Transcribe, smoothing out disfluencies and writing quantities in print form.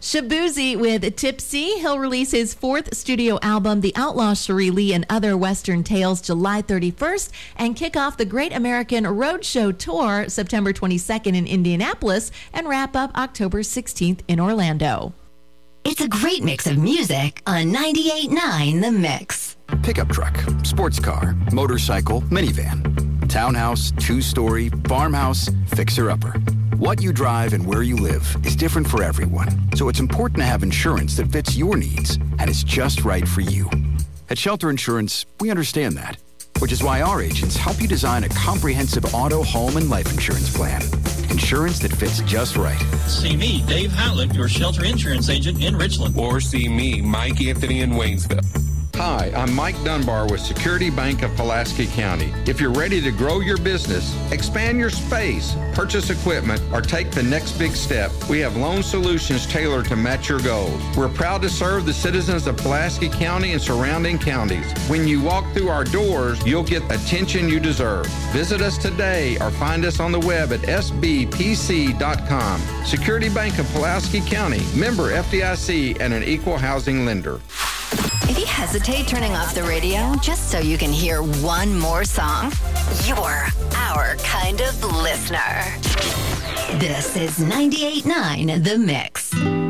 Shabuzi with Tipsy. He'll release his fourth studio album, The Outlaw Cherie Lee and Other Western Tales, July 31st, and kick off the Great American Roadshow Tour September 22nd in Indianapolis and wrap up October 16th in Orlando. It's a great mix of music on 98.9 The Mix. Pickup truck, sports car, motorcycle, minivan, townhouse, two-story, farmhouse, fixer-upper. What you drive and where you live is different for everyone, so it's important to have insurance that fits your needs and is just right for you. At Shelter Insurance, we understand that, which is why our agents help you design a comprehensive auto, home, and life insurance plan. Insurance that fits just right. See me, Dave Howlett, your Shelter Insurance agent in Richland. Or see me, Mike Anthony in Waynesville. Hi, I'm Mike Dunbar with Security Bank of Pulaski County. If you're ready to grow your business, expand your space, purchase equipment, or take the next big step, we have loan solutions tailored to match your goals. We're proud to serve the citizens of Pulaski County and surrounding counties. When you walk through our doors, you'll get attention you deserve. Visit us today or find us on the web at sbpc.com. Security Bank of Pulaski County, member FDIC, and an equal housing lender. If you hesitate turning off the radio just so you can hear one more song, you're our kind of listener. This is 98.9 The Mix.